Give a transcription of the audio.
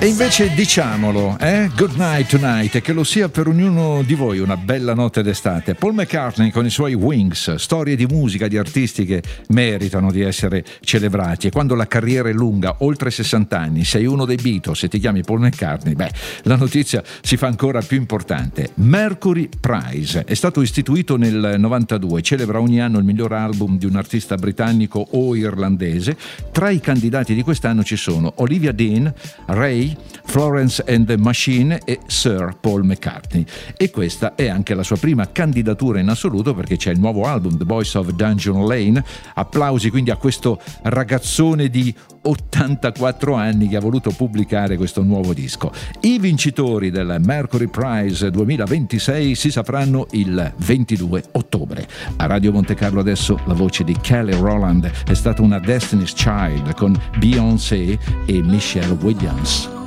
E invece diciamolo, Good Night Tonight, e che lo sia per ognuno di voi una bella notte d'estate. Paul McCartney con i suoi Wings, storie di musica di artisti che meritano di essere celebrati. E quando la carriera è lunga, oltre 60 anni, sei uno dei Beatles e ti chiami Paul McCartney, la notizia si fa ancora più importante. Mercury Prize è stato istituito nel 92, celebra ogni anno il miglior album di un artista britannico o irlandese. Tra i candidati di quest'anno ci sono Olivia Dean, Ray, Florence and the Machine e Sir Paul McCartney. E questa è anche la sua prima candidatura in assoluto, perché c'è il nuovo album The Boys of Dungeon Lane. Applausi quindi a questo ragazzone di 84 anni che ha voluto pubblicare questo nuovo disco. I vincitori del Mercury Prize 2026 si sapranno il 22 ottobre. A Radio Monte Carlo adesso la voce di Kelly Rowland, è stata una Destiny's Child con Beyoncé e Michelle Williams.